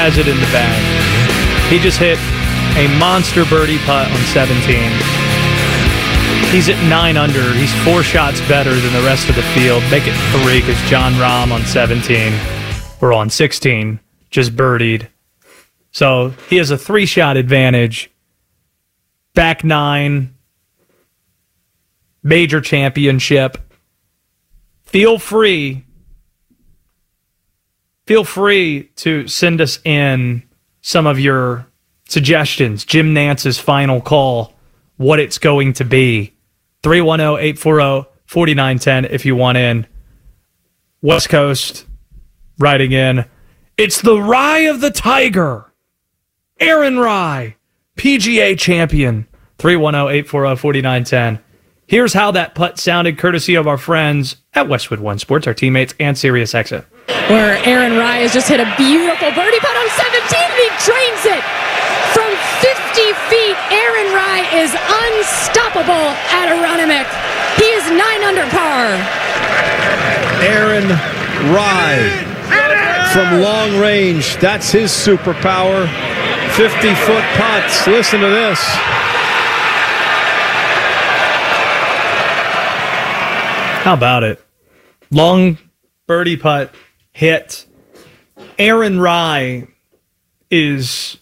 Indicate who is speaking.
Speaker 1: has it in the bag. He just hit a monster birdie putt on 17. He's at 9 under. He's 4 shots better than the rest of the field. Make it 3 because John Rahm on 17, or on 16, just birdied. So he has a 3-shot advantage. Back 9. Major championship. Feel free to send us in some of your suggestions. Jim Nance's final call, what it's going to be. 310-840-4910 if you want in. West Coast writing in. It's the Rye of the Tiger. Aaron Rye, PGA champion. 310-840-4910. Here's how that putt sounded, courtesy of our friends at Westwood One Sports, our teammates, and SiriusXM.
Speaker 2: Where Aaron Rye has just hit a beautiful birdie putt on 17, and he drains it from 50 feet. Aaron Rye is unstoppable at Aronimink. He is 9 under par.
Speaker 3: Aaron Rye from long range. That's his superpower. 50-foot putts. Listen to this.
Speaker 1: How about it? Long birdie putt hit. Aaron Rye is